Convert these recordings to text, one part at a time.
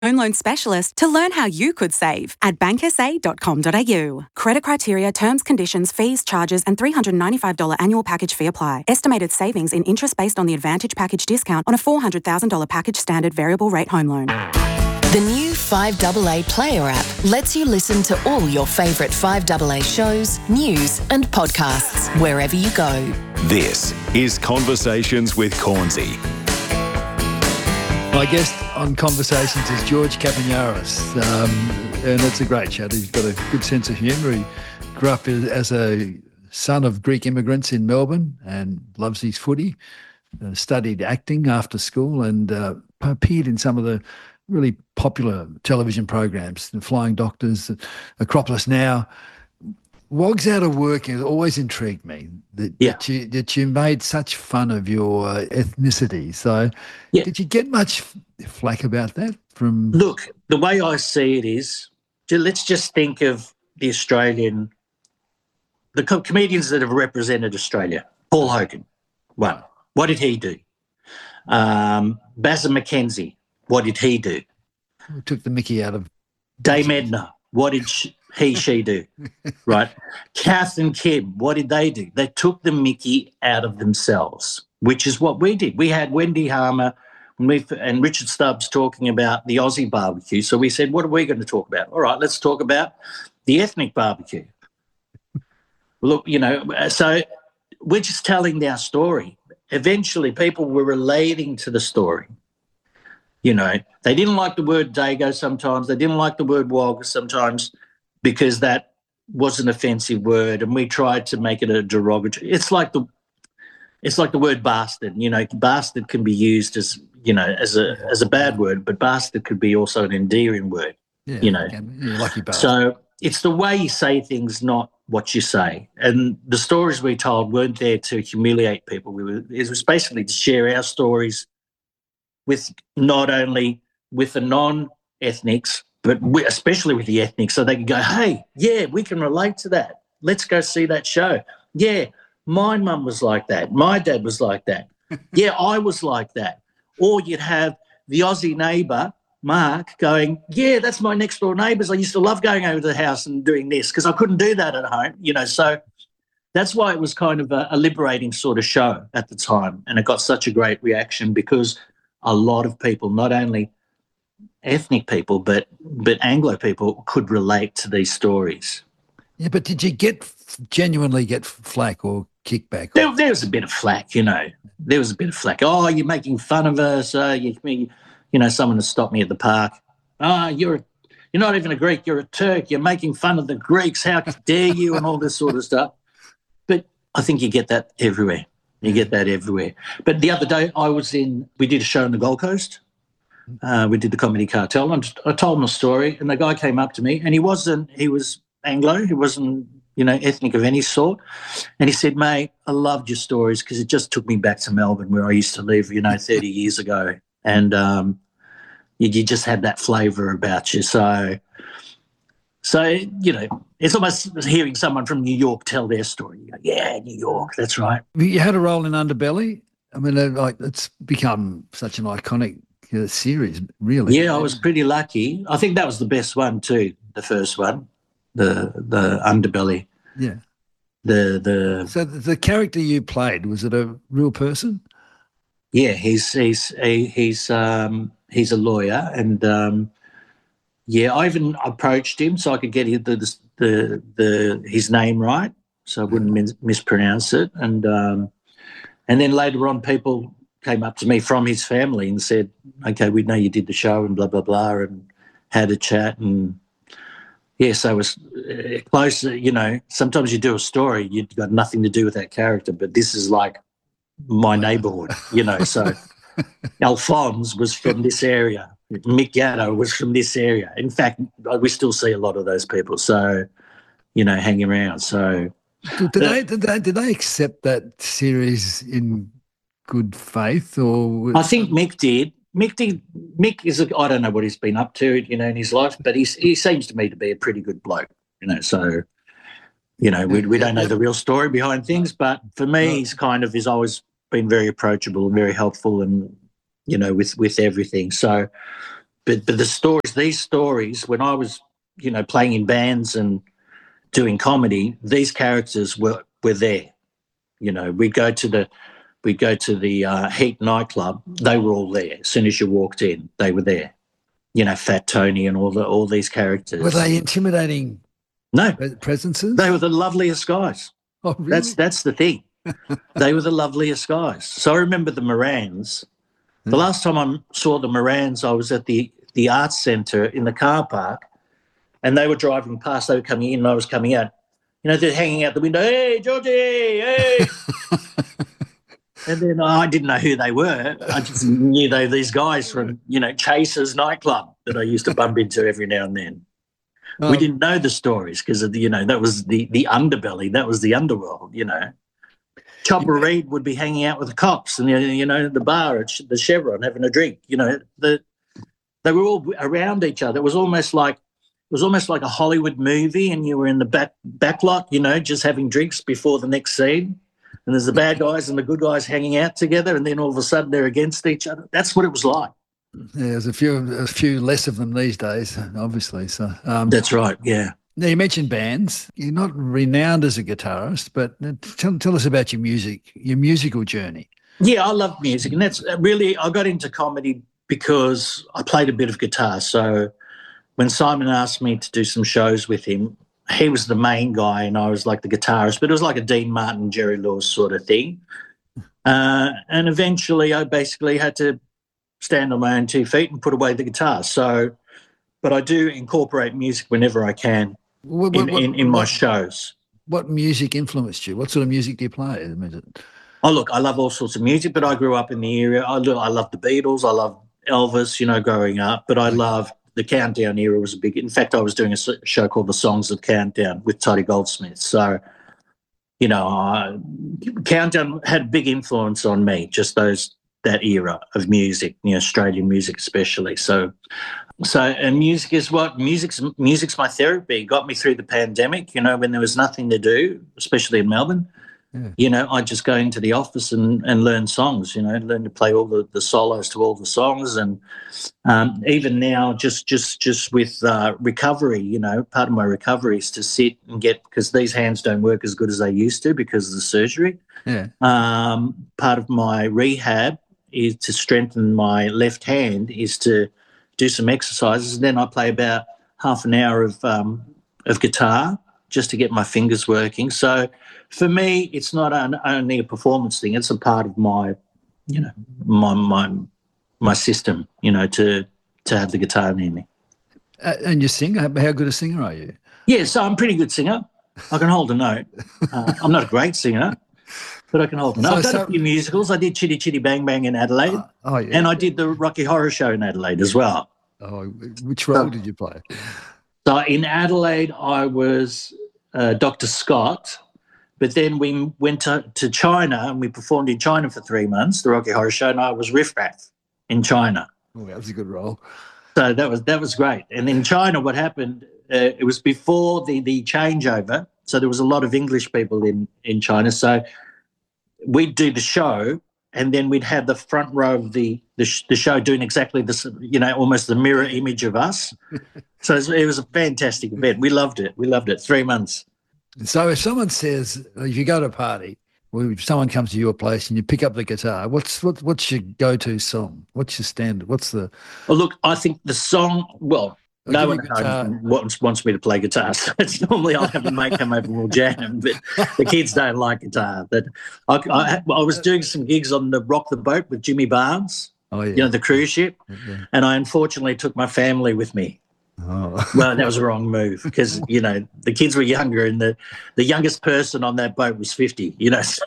Home loan specialist to learn how you could save at banksa.com.au. Credit criteria, terms, conditions, fees, charges, and $395 annual package fee apply. Estimated savings in interest based on the Advantage package discount on a $400,000 package standard variable rate home loan. The new 5AA Player app lets you listen to all your favourite 5AA shows, news and podcasts wherever you go. This is Conversations with Cornsey. My guest on Conversations is George Kapiniaris, and it's a great chat. He's got a good sense of humour. He grew up as a son of Greek immigrants in Melbourne and loves his footy, studied acting after school and appeared in some of the really popular television programs, The Flying Doctors, Acropolis Now. Wogs Out of Work has always intrigued me, that you made such fun of your ethnicity. So did you get much flack about that from... Look, the way I see it is, let's just think of the comedians that have represented Australia. Paul Hogan, one. What did he do? Basil McKenzie, what did he do? We took the mickey out of... Dame Edna, what did she do? Right? Kath and Kim, what did they do? They took the mickey out of themselves, which is what we did. We had Wendy Harmer and Richard Stubbs talking about the Aussie barbecue. So we said, what are we going to talk about? All right, let's talk about the ethnic barbecue. Look, so we're just telling our story. Eventually, people were relating to the story. They didn't like the word Dago sometimes. They didn't like the word Wog sometimes because that was an offensive word, and we tried to make it a derogatory. It's like the word bastard. Bastard can be used as a bad word, but bastard could be also an endearing word. Lucky bastard. So it's the way you say things, not what you say. And the stories we told weren't there to humiliate people. It was basically to share our stories with not only with the non-ethnics, but especially with the ethnics, so they can go, hey, yeah, we can relate to that. Let's go see that show. Yeah, my mum was like that. My dad was like that. Yeah, I was like that. Or you'd have the Aussie neighbour, Mark, going, yeah, that's my next door neighbours. I used to love going over to the house and doing this because I couldn't do that at home, So that's why it was kind of a liberating sort of show at the time, and it got such a great reaction because a lot of people, not only ethnic people, but Anglo people could relate to these stories. Yeah, but did you genuinely get flack or kickback? There was a bit of flack, There was a bit of flack. Oh, you're making fun of us. Someone has stopped me at the park. Oh, you're not even a Greek. You're a Turk. You're making fun of the Greeks. How dare you? And all this sort of stuff. But I think you get that everywhere. But the other day we did a show on the Gold Coast. We did the Comedy Cartel. I told him a story, and the guy came up to me, and he was Anglo. He wasn't, ethnic of any sort. And he said, mate, I loved your stories because it just took me back to Melbourne where I used to live, 30 years ago. And you just had that flavour about you. So, it's almost hearing someone from New York tell their story. You go, yeah, New York, that's right. You had a role in Underbelly. I mean, it's become such an iconic series, really. Yeah, I was pretty lucky. I think that was the best one too, the first one, the Underbelly. Yeah. So the character you played, was it a real person? Yeah, he's a lawyer, and I even approached him so I could get his name right, so I wouldn't mispronounce it, and then later on, people came up to me from his family and said, "Okay, we know you did the show and blah blah blah," and had a chat, and so it was close. Sometimes you do a story, you've got nothing to do with that character, but this is like my neighbourhood, So Alphonse was from this area. Mick Gatto was from this area. In fact, we still see a lot of those people. So, hanging around. So, did they accept that series in good faith, or I think Mick did. Mick is I don't know what he's been up to, in his life, but he seems to me to be a pretty good bloke, So, we don't know the real story behind things, but for me, he's always been very approachable and very helpful, and with everything. So, But these stories, when I was, playing in bands and doing comedy, these characters were there. We'd go to the Heat nightclub. They were all there. As soon as you walked in, they were there. Fat Tony and all these characters. Were they intimidating? No, presences. They were the loveliest guys. Oh, really? That's the thing. They were the loveliest guys. So I remember the Morans. The last time I saw the Morans, I was at the Arts Centre in the car park, and they were driving past. They were coming in, and I was coming out. They're hanging out the window. Hey, Georgie, hey. And then I didn't know who they were. I just knew they were these guys from, Chaser's nightclub that I used to bump into every now and then. We didn't know the stories because, that was the underbelly. That was the underworld, Chopper Reed would be hanging out with the cops and, the bar at the Chevron having a drink. They were all around each other. It was almost like a Hollywood movie, and you were in the back lot, just having drinks before the next scene. And there's the bad guys and the good guys hanging out together, and then all of a sudden they're against each other. That's what it was like. Yeah, there's a few less of them these days, obviously. So that's right. Yeah. Now, you mentioned bands. You're not renowned as a guitarist, but tell us about your musical journey. Yeah, I love music, and that's really, I got into comedy because I played a bit of guitar. So when Simon asked me to do some shows with him, he was the main guy and I was like the guitarist, but it was like a Dean Martin, Jerry Lewis sort of thing. And eventually I basically had to stand on my own 2 feet and put away the guitar. So, but I do incorporate music whenever I can in my shows. What music influenced you? What sort of music do you play? Oh, look, I love all sorts of music, but I grew up in the area. I love the Beatles. I love Elvis, growing up, but I love the Countdown era was a big. In fact, I was doing a show called The Songs of Countdown with Toddy Goldsmith. So, Countdown had a big influence on me, just that era of music, Australian music especially. So, and music is music's my therapy. It got me through the pandemic, when there was nothing to do, especially in Melbourne. Yeah. I'd just go into the office and learn songs, learn to play all the solos to all the songs. And even now, just with recovery, part of my recovery is to sit and because these hands don't work as good as they used to because of the surgery. Yeah. Part of my rehab is to strengthen my left hand, is to do some exercises. And then I play about half an hour of guitar just to get my fingers working. So for me, it's not only a performance thing; it's a part of my, my system. To have the guitar near me. And you sing? How good a singer are you? Yeah, so I'm a pretty good singer. I can hold a note. I'm not a great singer, but I can hold a note. I've done a few musicals. I did Chitty Chitty Bang Bang in Adelaide, yeah. And I did the Rocky Horror Show in Adelaide as well. Oh, which role did you play? So in Adelaide, I was Dr. Scott, but then we went to China and we performed in China for 3 months, the Rocky Horror Show, and I was Riff Raff in China. Oh, that was a good role. So that was great. And in China, what happened, it was before the changeover, so there was a lot of English people in China. So we'd do the show, and then we'd have the front row of the show doing exactly this, almost the mirror image of us. So it was a fantastic event. We loved it. 3 months. So if someone says, if you go to a party, or if someone comes to your place and you pick up the guitar, what's your go-to song? What's your standard? What's the... Well, look, I think the song, no one wants me to play guitar. So it's normally I'll have a mate come over and we'll jam, but the kids don't like guitar. But I was doing some gigs on the Rock the Boat with Jimmy Barnes, the cruise ship, and I unfortunately took my family with me. Oh. Well, that was a wrong move because, the kids were younger and the youngest person on that boat was 50, So.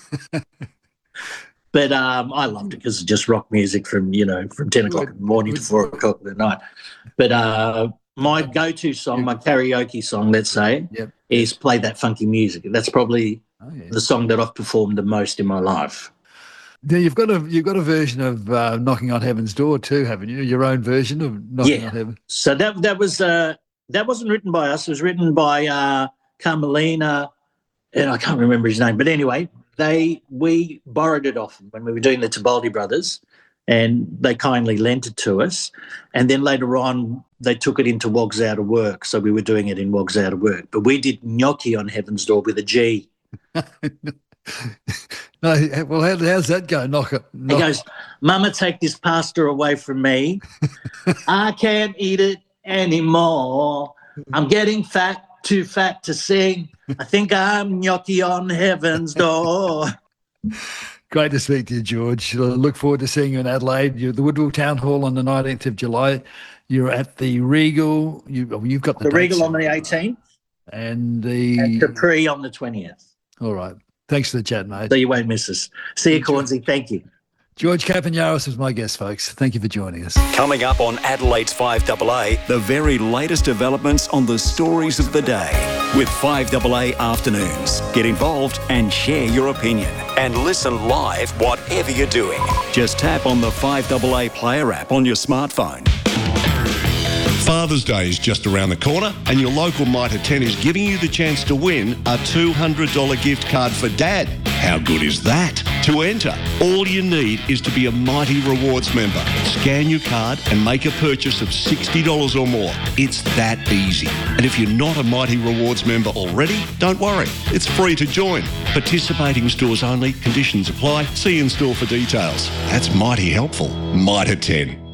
But I loved it because it's just rock music from 10 o'clock in the morning to 4 o'clock at night. But my go-to song, my karaoke song, let's say, is Play That Funky Music. That's probably the song that I've performed the most in my life. Now, you've got a version of Knocking on Heaven's Door too, haven't you? Your own version of Knocking on Heaven. So that wasn't written by us. It was written by Carmelina, and I can't remember his name. But anyway, we borrowed it off when we were doing the Tibaldi Brothers, and they kindly lent it to us. And then later on, they took it into Wogs Out of Work, so we were doing it in Wogs Out of Work. But we did Gnocchi on Heaven's Door with a G. No, well, how's that go? He goes, Mama, take this pasta away from me. I can't eat it anymore. I'm getting fat, too fat to sing. I think I'm gnocchi on Heaven's Door. Great to speak to you, George. Look forward to seeing you in Adelaide. You're at the Woodville Town Hall on the 19th of July. You're at the Regal. You've got the Regal on the 18th. And Capri on the 20th. All right. Thanks for the chat, mate. So you won't miss us. See you, Cornsey. Thank you. George Capanyaris was my guest, folks. Thank you for joining us. Coming up on Adelaide's 5AA, the very latest developments on the stories of the day with 5AA Afternoons. Get involved and share your opinion. And listen live whatever you're doing. Just tap on the 5AA Player app on your smartphone. Father's Day is just around the corner and your local Mitre 10 is giving you the chance to win a $200 gift card for Dad. How good is that? To enter, all you need is to be a Mighty Rewards member. Scan your card and make a purchase of $60 or more. It's that easy. And if you're not a Mighty Rewards member already, don't worry. It's free to join. Participating stores only. Conditions apply. See in store for details. That's mighty helpful. Mitre 10.